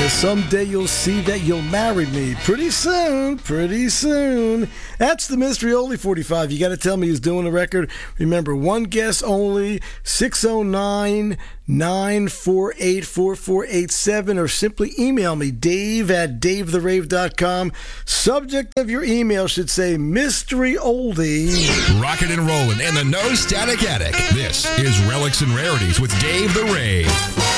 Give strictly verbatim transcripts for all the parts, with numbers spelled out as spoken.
says, someday you'll see that you'll marry me. Pretty soon, pretty soon. That's the Mystery Oldie forty-five. You got to tell me who's doing the record. Remember, one guess only, six oh nine, nine four eight, four four eight seven, or simply email me, dave at dave the rave dot com. Subject of your email should say Mystery Oldie. Rockin' and rollin' in the No Static Attic. This is Relics and Rarities with Dave the Rave.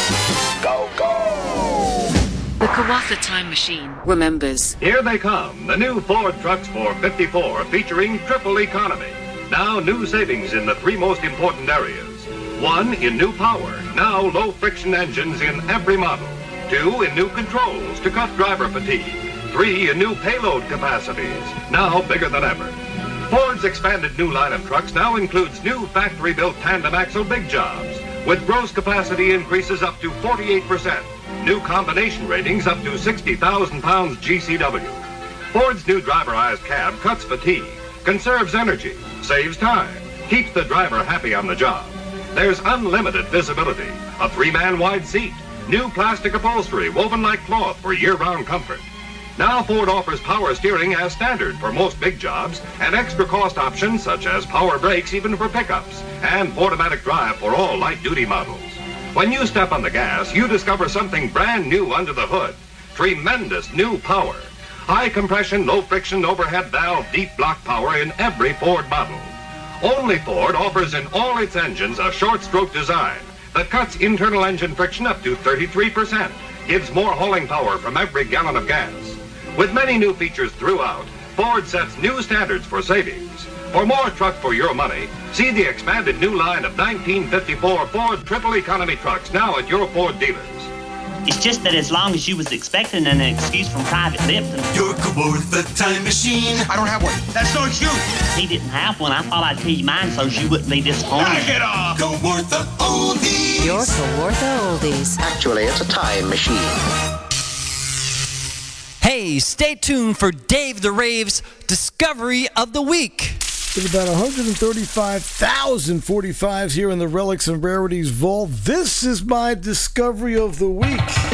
Go, go! The Kawatha Time Machine remembers. Here they come, the new Ford Trucks four fifty-four featuring triple economy. Now new savings in the three most important areas. One, in new power, now low-friction engines in every model. Two, in new controls to cut driver fatigue. Three, in new payload capacities, now bigger than ever. Ford's expanded new line of trucks now includes new factory-built tandem axle big jobs, with gross capacity increases up to forty-eight percent. New combination ratings up to sixty thousand pounds G C W. Ford's new driverized cab cuts fatigue, conserves energy, saves time, keeps the driver happy on the job. There's unlimited visibility, a three-man wide seat, new plastic upholstery woven like cloth for year-round comfort. Now Ford offers power steering as standard for most big jobs and extra cost options such as power brakes even for pickups and automatic drive for all light-duty models. When you step on the gas, you discover something brand new under the hood. Tremendous new power. High compression, low friction, overhead valve, deep block power in every Ford model. Only Ford offers in all its engines a short stroke design that cuts internal engine friction up to thirty-three percent, gives more hauling power from every gallon of gas. With many new features throughout, Ford sets new standards for savings. For more truck for your money, see the expanded new line of nineteen fifty-four Ford Triple Economy trucks now at your Ford dealers. It's just that as long as you was expecting an excuse from Private Lipton. Your Kawatha Time Machine. I don't have one. That's no excuse. He didn't have one. I thought I'd tell you mine so you wouldn't be disappointed. Knock it off! Kawatha Oldies. Your Kawatha Oldies. Actually, it's a time machine. Hey, stay tuned for Dave the Rave's Discovery of the Week. With about one hundred thirty-five thousand forty-fives here in the Relics and Rarities Vault, this is my Discovery of the Week.